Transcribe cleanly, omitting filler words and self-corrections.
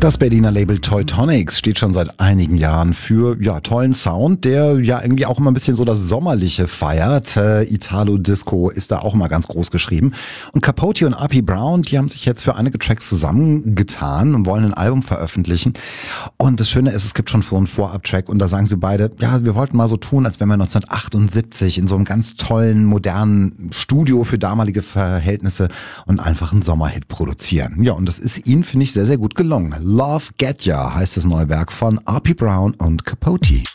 Das Berliner Label Teutonics steht schon seit einigen Jahren für tollen Sound, der ja irgendwie auch immer ein bisschen so das Sommerliche feiert. Italo-Disco ist da auch immer ganz groß geschrieben. Und Capote und R.P. Brown, die haben sich jetzt für einige Tracks zusammengetan und wollen ein Album veröffentlichen. Und das Schöne ist, es gibt schon so einen Vorab-Track und da sagen sie beide, ja, wir wollten mal so tun, als wenn wir 1978 in so einem ganz tollen, modernen Studio für damalige Verhältnisse und einfach einen Sommerhit produzieren. Ja, und das ist ihnen, finde ich, sehr, sehr gut gelungen. Love Get Ya heißt das neue Werk von R.P. Brown und Capote.